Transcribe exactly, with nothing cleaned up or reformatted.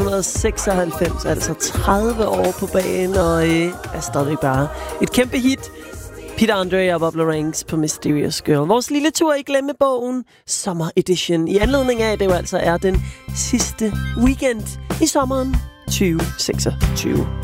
nitten seksoghalvfems, altså tredive år på banen, og øh, er stadig bare et kæmpe hit. Peter Andre og Bobby Ranks på Mysterious Girl. Vores lille tur i glemmebogen, Summer Edition, i anledning af, at det jo altså er den sidste weekend i sommeren tyve seksogtyve.